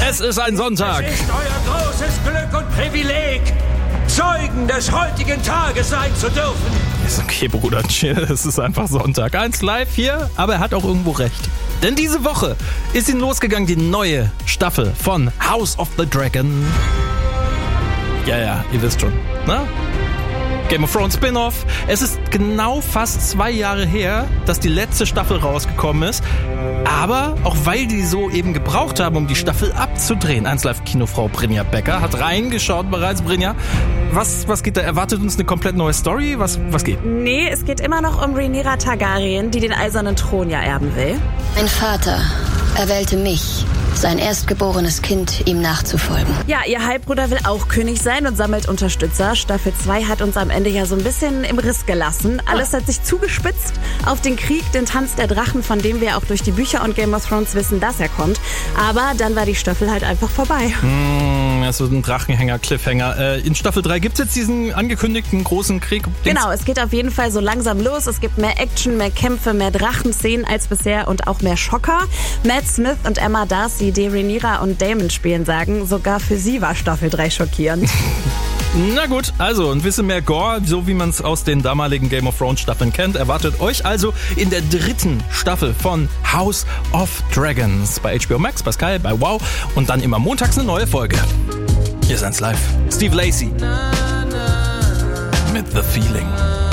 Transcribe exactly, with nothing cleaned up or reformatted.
Es ist ein Sonntag. Es ist euer großes Glück und Privileg, Zeugen des heutigen Tages sein zu dürfen. Ist okay, Bruder, chill. Es ist einfach Sonntag. Eins live hier, aber er hat auch irgendwo recht. Denn diese Woche ist ihn losgegangen, die neue Staffel von House of the Dragon. Ja, ja, ihr wisst schon, ne? Game of Thrones Spin-Off. Es ist genau fast zwei Jahre her, dass die letzte Staffel rausgekommen ist. Aber auch weil die so eben gebraucht haben, um die Staffel abzudrehen. eins Live Kinofrau Brynja Becker hat reingeschaut bereits. Brynja, was, was geht da? Erwartet uns eine komplett neue Story? Was, was geht? Nee, es geht immer noch um Rhaenyra Targaryen, die den eisernen Thron ja erben will. Mein Vater erwählte mich, sein erstgeborenes Kind, ihm nachzufolgen. Ja, ihr Halbbruder will auch König sein und sammelt Unterstützer. Staffel zwei hat uns am Ende ja so ein bisschen im Riss gelassen. Alles hat sich zugespitzt auf den Krieg, den Tanz der Drachen, von dem wir auch durch die Bücher und Game of Thrones wissen, dass er kommt. Aber dann war die Staffel halt einfach vorbei. Mmh, also ein Drachenhänger, Cliffhanger. Äh, in Staffel drei gibt es jetzt diesen angekündigten großen Krieg. Genau, es geht auf jeden Fall so langsam los. Es gibt mehr Action, mehr Kämpfe, mehr Drachenszenen als bisher und auch mehr Schocker. Matt Smith und Emma Darcy, die Rhaenyra und Daemon spielen, sagen, sogar für sie war Staffel drei schockierend. Na gut, also ein bisschen mehr Gore, so wie man es aus den damaligen Game of Thrones Staffeln kennt, erwartet euch also in der dritten Staffel von House of Dragons bei H B O Max, bei Sky, bei Wow und dann immer montags eine neue Folge. Hier ist eins live. Steve Lacy mit The Feeling.